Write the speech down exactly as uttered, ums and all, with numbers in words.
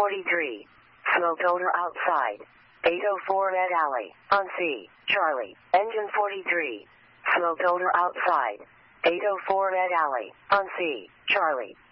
forty-three. Smoke odor outside. eight oh four Red Alley, on C. Charlie. Engine forty-three. Smoke odor outside. eight oh four Red Alley, on C. Charlie.